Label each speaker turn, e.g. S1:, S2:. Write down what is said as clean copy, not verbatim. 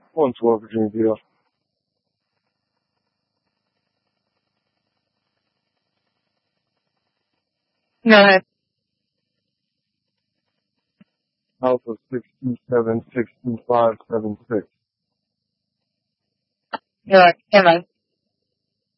S1: 112 Virginia Beach.
S2: Go ahead.
S1: Alpha 627 62576.
S2: Go ahead.